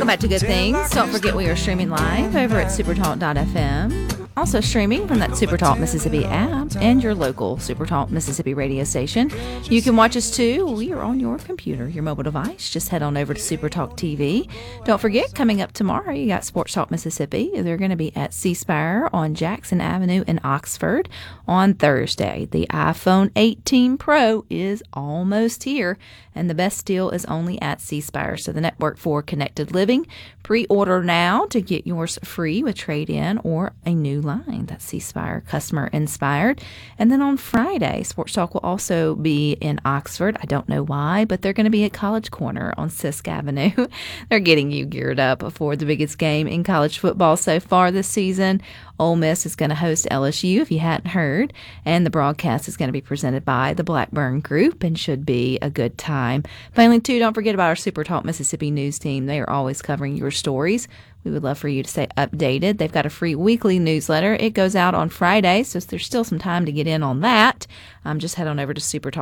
Welcome back to Good Things. Don't forget we are streaming live over at supertalk.fm. Also streaming from that Supertalk Mississippi app and your local Supertalk Mississippi radio station. You can watch us too. We are on your computer, your mobile device. Just head on over to Supertalk TV. Don't forget, coming up tomorrow, you got Sports Talk Mississippi. They're going to be at C Spire on Jackson Avenue in Oxford on Thursday. The iPhone 18 Pro is almost here, and the best deal is only at C Spire. So the network for Connected Living. Pre-order now to get yours free with trade-in or a new line. That's C Spire, customer inspired. And then on Friday, Sports Talk will also be in Oxford. I don't know why, but they're going to be at College Corner on Sisk Avenue. They're getting you geared up for the biggest game in college football so far this season. Ole Miss is going to host LSU, if you hadn't heard, and the broadcast is going to be presented by the Blackburn Group and should be a good time. Finally, too, don't forget about our Super Talk Mississippi news team. They are always covering your stories. We would love for you to stay updated. They've got a free weekly newsletter. It goes out on Friday, so there's still some time to get in on that. Just head on over to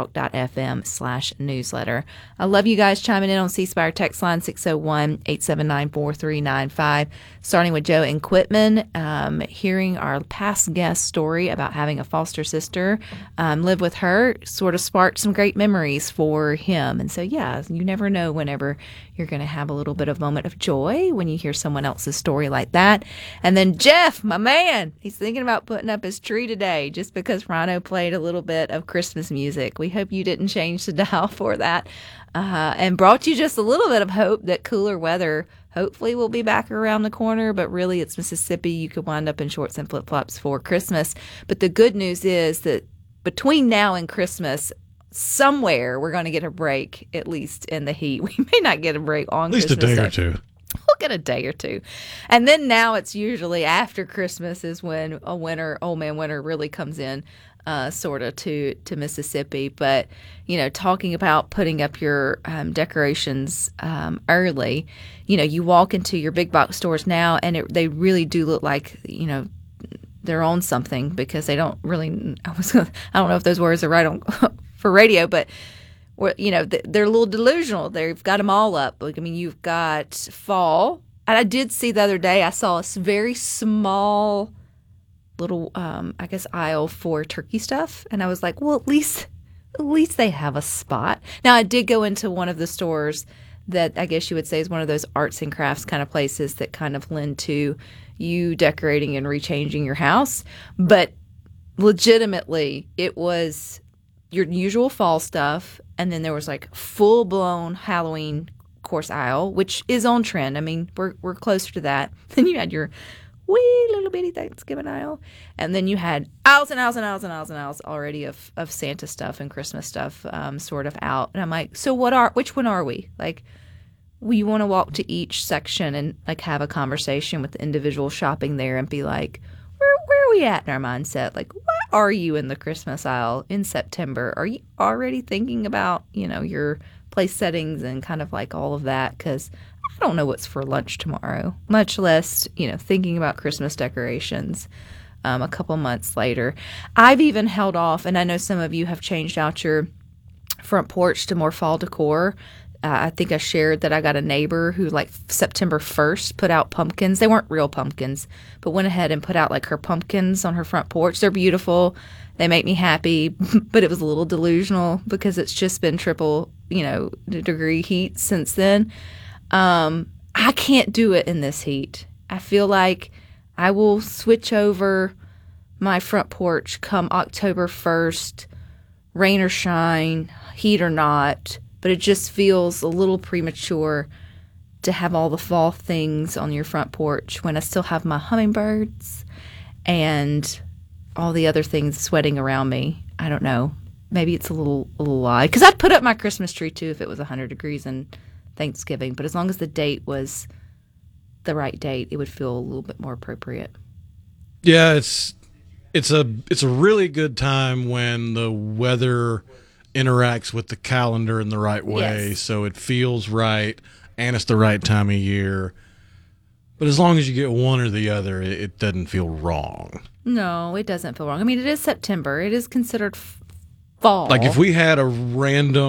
supertalk.fm/newsletter. I love you guys chiming in on C Spire text line 601-879-4395. Starting with Joe in Quitman, hearing our past guest story about having a foster sister live with her sort of sparked some great memories for him. And so, yeah, you never know whenever you're going to have a little bit of moment of joy when you hear someone else's story like that. And then Jeff, my man, he's thinking about putting up his tree today just because Rhino played a little bit of Christmas music. We hope you didn't change the dial for that and brought you just a little bit of hope that cooler weather hopefully will be back around the corner, but really it's Mississippi. You could wind up in shorts and flip-flops for Christmas. But the good news is that between now and Christmas, somewhere we're going to get a break, at least in the heat. We may not get a break on Christmas At least a day Day. or two. We'll get a day or two. And then now it's usually after Christmas is when old man winter really comes in sort of to Mississippi. But, talking about putting up your decorations early, you walk into your big box stores now and they really do look like, they're on something because they don't really, I don't know if those words are right on for radio, but they're a little delusional. They've got them all up. You've got fall. And I did see the other day, I saw a very small little, aisle for turkey stuff. And I was like, well, at least they have a spot. Now, I did go into one of the stores that I guess you would say is one of those arts and crafts kind of places that kind of lend to you decorating and rechanging your house. But legitimately, it was your usual fall stuff, and then there was like full-blown Halloween course aisle, which is on trend. We're closer to that. Then you had your wee little bitty Thanksgiving aisle, and then you had aisles and aisles and aisles and aisles and aisles already of Santa stuff and Christmas stuff sort of out. And I'm like, so which one are we? Like, we want to walk to each section and like have a conversation with the individual shopping there and be like, where are we at in our mindset? Like, what are you in the Christmas aisle in September? Are you already thinking about, your place settings and kind of like all of that? Because I don't know what's for lunch tomorrow, much less, thinking about Christmas decorations a couple months later. I've even held off, and I know some of you have changed out your front porch to more fall decor. I think I shared that I got a neighbor who, like, September 1st put out pumpkins. They weren't real pumpkins, but went ahead and put out, like, her pumpkins on her front porch. They're beautiful. They make me happy, but it was a little delusional because it's just been triple, degree heat since then. I can't do it in this heat. I feel like I will switch over my front porch come October 1st, rain or shine, heat or not. But it just feels a little premature to have all the fall things on your front porch when I still have my hummingbirds and all the other things sweating around me. I don't know. Maybe it's a little odd. Because I'd put up my Christmas tree, too, if it was 100 degrees in Thanksgiving. But as long as the date was the right date, it would feel a little bit more appropriate. Yeah, it's a really good time when the weather interacts with the calendar in the right way, yes. So it feels right and it's the right time of year. But as long as you get one or the other, it doesn't feel wrong. No, it doesn't feel wrong. It is September. It is considered fall. Like if we had a random